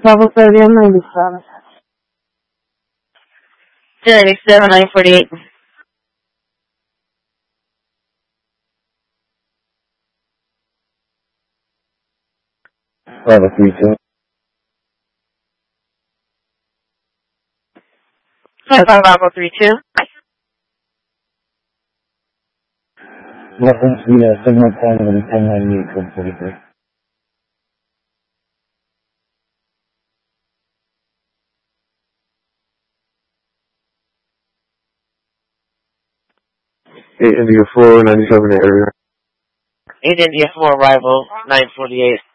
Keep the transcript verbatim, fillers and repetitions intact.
Bravo thirty and ninety-seven. ninety-seven, nine forty-eight. Bravo three two. Five five Bravo three two. Reference via signal point of ten ninety-eight, code forty-three. eight India four, ninety-seven area. eight India four, arrival, nine forty-eight.